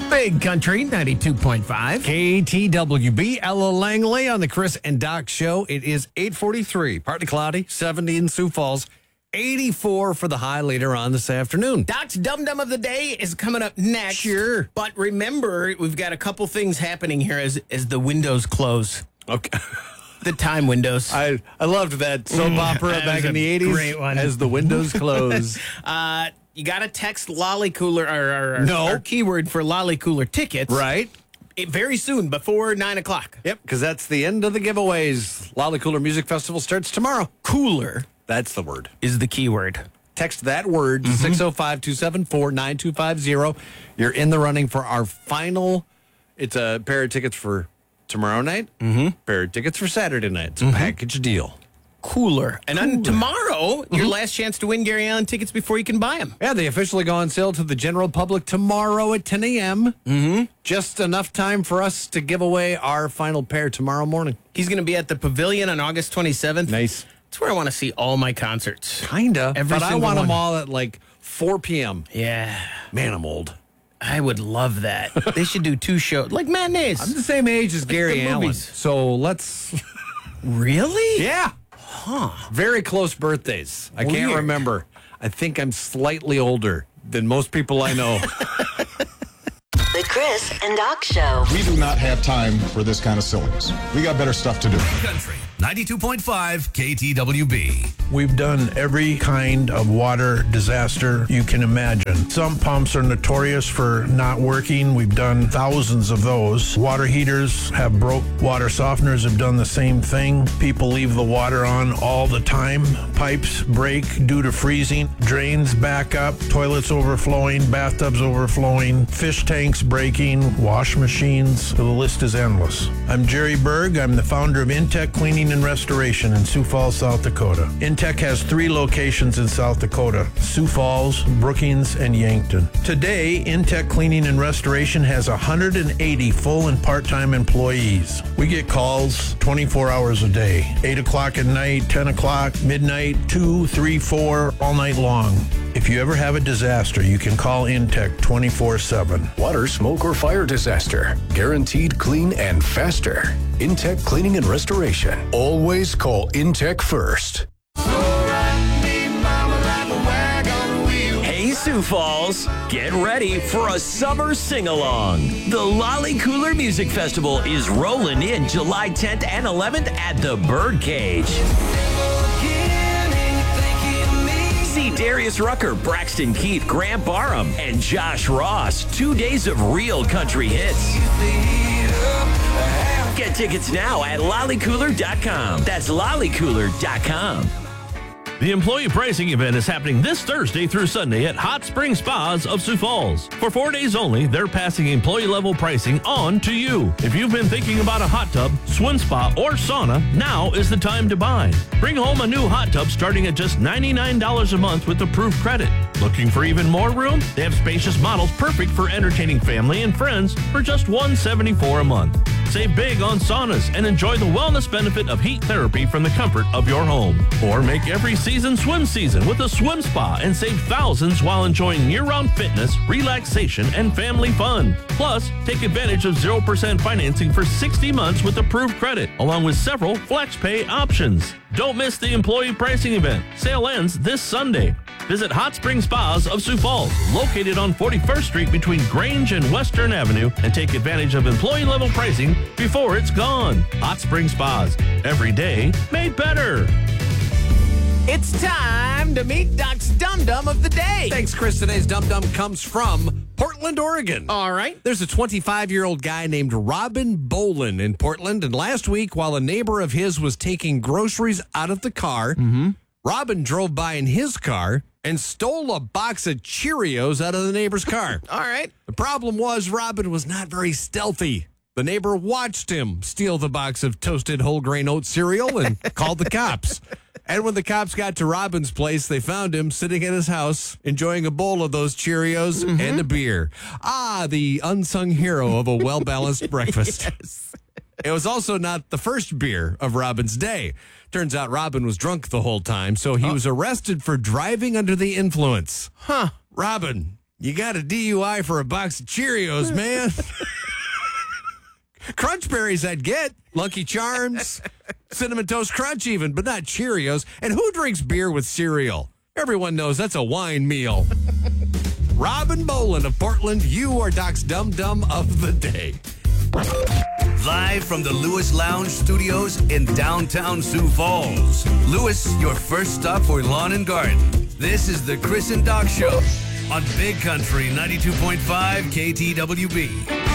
Big Country 92.5. KTWB, Ella Langley on the Chris and Doc Show. It is 8:43, partly cloudy, 70 in Sioux Falls, 84 for the high later on this afternoon. Doc's Dum Dum of the Day is coming up next. Sure. But remember, we've got a couple things happening here as the windows close. Okay. The time windows. I loved that soap opera That back was in the a 80s. great one. As the windows close. You got to text Lolly Cooler, No. our keyword for Lolly Cooler tickets. Right? Very soon, before 9 o'clock. Yep, because that's the end of the giveaways. Lolly Cooler Music Festival starts tomorrow. Cooler That's the word. is the keyword. Text that word to 605-274-9250. You're in the running for our final. It's a pair of tickets for tomorrow night, pair of tickets for Saturday night. It's a package deal. Cooler. And then tomorrow, your last chance to win Gary Allen tickets before you can buy them. Yeah, they officially go on sale to the general public tomorrow at 10 a.m. Just enough time for us to give away our final pair tomorrow morning. He's going to be at the Pavilion on August 27th. Nice. That's where I want to see all my concerts. Kinda. Every But I single want them one. all at like 4 p.m. Yeah. Man, I'm old. I would love that. They should do 2 shows, like matinees. I'm the same age as Gary the Allen. movies. So let's... Really? Yeah. Very close birthdays. I can't Weird. remember. I think I'm slightly older than most people I know. The Chris and Doc Show. We do not have time for this kind of silliness. We got better stuff to do. Country 92.5 KTWB. We've done every kind of water disaster you can imagine. Some pumps are notorious for not working. We've done thousands of those. Water heaters have broke. Water softeners have done the same thing. People leave the water on all the time. Pipes break due to freezing. Drains back up. Toilets overflowing. Bathtubs overflowing. Fish tanks breaking. Wash machines. The list is endless. I'm Jerry Berg. I'm the founder of Intech Cleaning and Restoration in Sioux Falls, South Dakota. Intech has 3 locations in South Dakota: Sioux Falls, Brookings, and Yankton. Today, Intech Cleaning and Restoration has 180 full and part-time employees. We get calls 24 hours a day, 8 o'clock at night, 10 o'clock, midnight, 2, 3, 4, all night long. If you ever have a disaster, you can call Intech 24/7. Water, smoke, or fire disaster. Guaranteed clean and faster. Intech Cleaning and Restoration. Always call Intech first. Hey, Sioux Falls, get ready for a summer sing-along. The Lolly Cooler Music Festival is rolling in July 10th and 11th at the Birdcage. See Darius Rucker, Braxton Keith, Grant Barham, and Josh Ross. 2 days of real country hits. Get tickets now at lollycooler.com. That's lollycooler.com. The employee pricing event is happening this Thursday through Sunday at Hot Spring Spas of Sioux Falls. For 4 days only, they're passing employee-level pricing on to you. If you've been thinking about a hot tub, swim spa, or sauna, now is the time to buy. Bring home a new hot tub starting at just $99 a month with approved credit. Looking for even more room? They have spacious models perfect for entertaining family and friends for just $174 a month. Save big on saunas and enjoy the wellness benefit of heat therapy from the comfort of your home. Or make every season swim season with a swim spa and save thousands while enjoying year-round fitness, relaxation, and family fun. Plus, take advantage of 0% financing for 60 months with approved credit, along with several flex pay options. Don't miss the employee pricing event. Sale ends this Sunday. Visit Hot Spring Spas of Sioux Falls, located on 41st Street between Grange and Western Avenue, and take advantage of employee-level pricing before it's gone. Hot Spring Spas, every day made better. It's time to meet Doc's Dum Dum of the Day. Thanks, Chris. Today's Dum Dum comes from Portland, Oregon. All right. There's a 25-year-old guy named Robin Bolin in Portland, and last week, while a neighbor of his was taking groceries out of the car, Robin drove by in his car and stole a box of Cheerios out of the neighbor's car. All right. The problem was Robin was not very stealthy. The neighbor watched him steal the box of toasted whole grain oat cereal and called the cops. And when the cops got to Robin's place, they found him sitting at his house, enjoying a bowl of those Cheerios and a beer. Ah, the unsung hero of a well-balanced breakfast. Yes. It was also not the first beer of Robin's day. Turns out Robin was drunk the whole time, so he was arrested for driving under the influence. Huh. Robin, You got a DUI for a box of Cheerios, man. Crunch Berries I'd get. Lucky Charms. Cinnamon Toast Crunch even, but not Cheerios. And who drinks beer with cereal? Everyone knows that's a wine meal. Robin Boland of Portland, you are Doc's Dum Dum of the Day. Live from the Lewis Lounge Studios in downtown Sioux Falls. Lewis, your first stop for lawn and garden. This is the Chris and Doc Show on Big Country 92.5 KTWB.